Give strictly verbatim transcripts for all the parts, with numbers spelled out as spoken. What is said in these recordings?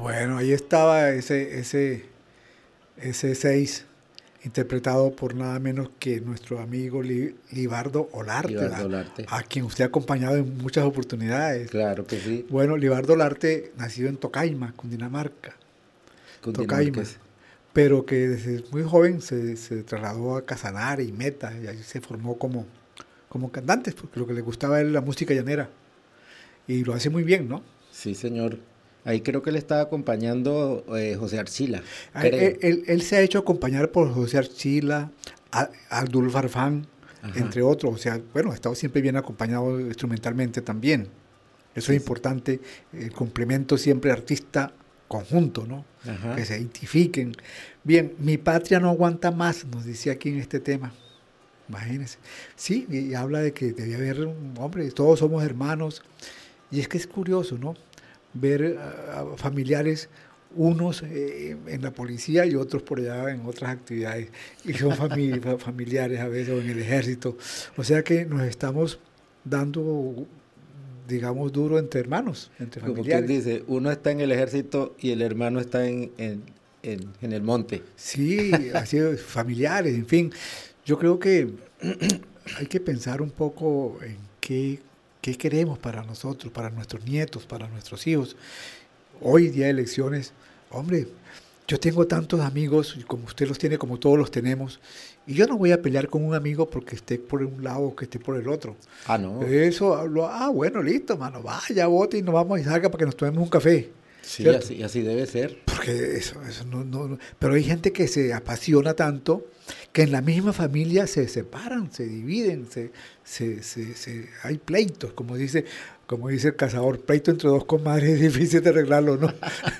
Bueno, ahí estaba ese, ese, ese seis, interpretado por nada menos que nuestro amigo Li, Libardo Olarte, Libardo a, Olarte. a quien usted ha acompañado en muchas oportunidades. Claro que sí. Bueno, Libardo Olarte, nacido en Tocaima, Cundinamarca, Tocaima, pero que desde muy joven se, se trasladó a Casanare y Meta, y ahí se formó como, como cantante, porque lo que le gustaba era la música llanera, y lo hace muy bien, ¿no? Sí, señor. Ahí creo que le estaba acompañando eh, José Arcila. Él, él, él se ha hecho acompañar por José Archila, a, Abdul Farfán, Ajá. entre otros. O sea, bueno, ha estado siempre bien acompañado instrumentalmente también. Eso sí, es importante, el complemento siempre artista conjunto, ¿no? Ajá. Que se identifiquen. Bien, mi patria no aguanta más, nos decía aquí en este tema. Imagínense. Sí, y habla de que debía haber un hombre, todos somos hermanos. Y es que es curioso, ¿no? Ver a uh, familiares, unos eh, en la policía y otros por allá en otras actividades, y son famili- familiares a veces, o en el ejército. O sea que nos estamos dando, digamos, duro entre hermanos, entre familiares. Como quien dice, uno está en el ejército y el hermano está en, en, en, en el monte. Sí, así es, familiares, en fin. Yo creo que hay que pensar un poco en qué ¿Qué queremos para nosotros, para nuestros nietos, para nuestros hijos? Hoy, día de elecciones, hombre, yo tengo tantos amigos, como usted los tiene, como todos los tenemos, y yo no voy a pelear con un amigo porque esté por un lado o que esté por el otro. Ah, no. Eso, lo, ah, bueno, listo, mano, vaya, vote y nos vamos y salga para que nos tomemos un café. Sí, así, así debe ser. Porque eso, eso no, no, no. Pero hay gente que se apasiona tanto que en la misma familia se separan, se dividen, se, se, se, se, hay pleitos, como dice, como dice el cazador, pleito entre dos comadres es difícil de arreglarlo, ¿no?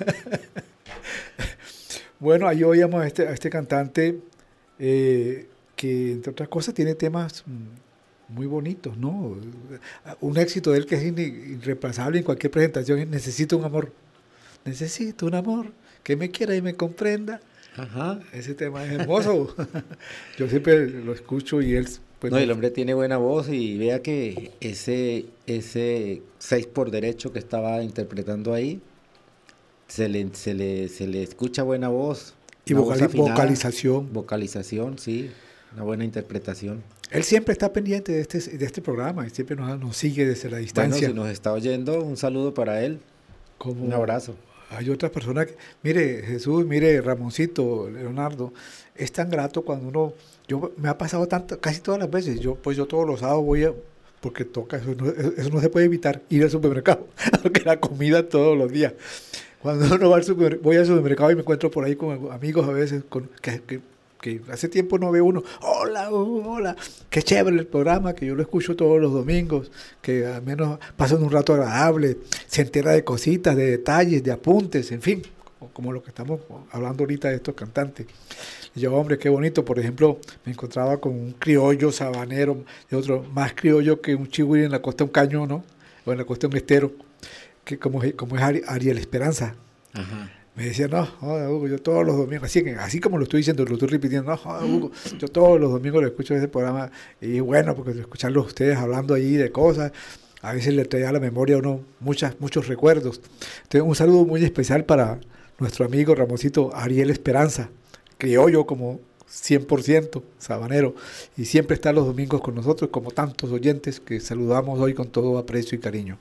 Bueno, ahí oíamos a este, a este cantante eh, que, entre otras cosas, tiene temas muy bonitos, ¿no? Un éxito de él que es irreemplazable en cualquier presentación es Necesito un amor. Necesito un amor que me quiera y me comprenda. Ajá. Ese tema es hermoso. Yo siempre lo escucho y él... Pues, no, el hombre tiene buena voz y vea que ese ese seis por derecho que estaba interpretando ahí, se le, se le, se le escucha buena voz. Y vocali- voz afinada, vocalización. Vocalización, sí, una buena interpretación. Él siempre está pendiente de este, de este programa y siempre nos, nos sigue desde la distancia. Bueno, si nos está oyendo, un saludo para él. Como un abrazo. Hay otras personas que, mire Jesús, mire Ramoncito, Leonardo, es tan grato cuando uno, yo me ha pasado tanto, casi todas las veces, yo pues yo todos los sábados voy a, porque toca, eso no, eso no se puede evitar, ir al supermercado, porque la comida todos los días. Cuando uno va al super, voy al supermercado y me encuentro por ahí con amigos a veces, con, que, que, que hace tiempo no veo uno, hola, hola, qué chévere el programa, que yo lo escucho todos los domingos, que al menos pasan un rato agradable, se entera de cositas, de detalles, de apuntes, en fin, como lo que estamos hablando ahorita de estos cantantes. Y yo, hombre, qué bonito, por ejemplo, me encontraba con un criollo sabanero, de otro, más criollo que un chihuahua en la costa de un cañón, ¿no? O en la costa de un estero, que como, como es Ariel Esperanza. Ajá. Me decía, no, joder, Hugo, yo todos los domingos, así, que, así como lo estoy diciendo, lo estoy repitiendo, no, joder, Hugo, yo todos los domingos lo escucho ese programa, y bueno, porque escucharlo ustedes hablando allí de cosas, a veces le trae a la memoria a uno muchas, muchos recuerdos. Entonces, un saludo muy especial para nuestro amigo Ramoncito Ariel Esperanza, criollo como cien por ciento sabanero, y siempre está los domingos con nosotros, como tantos oyentes que saludamos hoy con todo aprecio y cariño.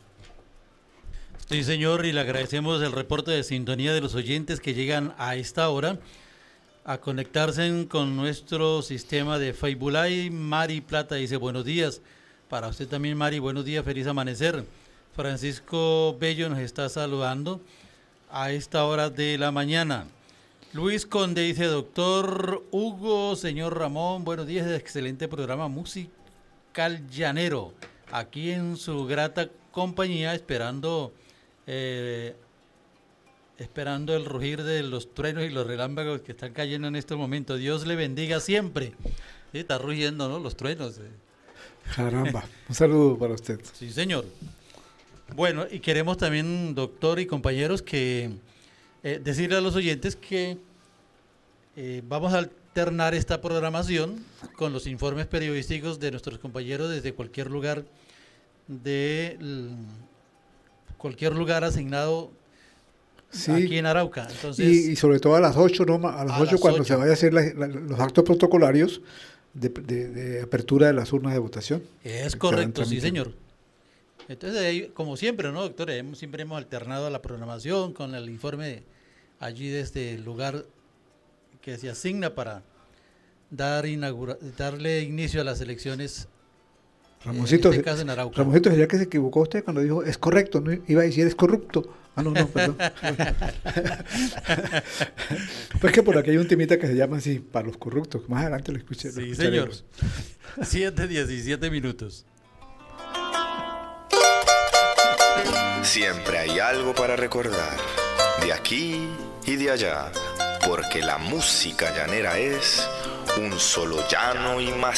Sí, señor, y le agradecemos el reporte de sintonía de los oyentes que llegan a esta hora a conectarse con nuestro sistema de Facebook Live. Mari Plata dice buenos días. Para usted también, Mari, buenos días, feliz amanecer. Francisco Bello nos está saludando a esta hora de la mañana. Luis Conde dice, doctor Hugo, señor Ramón, buenos días, excelente programa musical llanero. Aquí en su grata compañía, esperando... Eh, esperando el rugir de los truenos y los relámpagos que están cayendo en este momento. Dios le bendiga siempre. Sí, está rugiendo, ¿no? Los truenos. Caramba, un saludo para usted. Sí, señor. Bueno, y queremos también, doctor y compañeros, que eh, decirle a los oyentes que eh, vamos a alternar esta programación con los informes periodísticos de nuestros compañeros desde cualquier lugar de... cualquier lugar asignado Sí. aquí en Arauca. Entonces, Y, y sobre todo a las ocho, ¿no? A las A ocho las cuando ocho. se vaya a hacer la- la- los actos protocolarios de, de- de apertura de las urnas de votación. es Que correcto, estarán sí, tramitando. señor. Entonces, ahí, como siempre, ¿no, doctor? Hemos, siempre hemos alternado la programación con el informe allí desde el lugar que se asigna para dar inaugura, darle inicio a las elecciones. Ramoncito, en este caso en Arauca. Ramoncito, ¿sería que se equivocó usted cuando dijo es correcto? No iba a decir es corrupto. Ah, no, no, perdón. Pues que por aquí hay un temita que se llama así, para los corruptos. Más adelante lo escuché. lo Sí, señor. escucharemos. siete, diecisiete minutos. Siempre hay algo para recordar, de aquí y de allá, porque la música llanera es un solo llano y más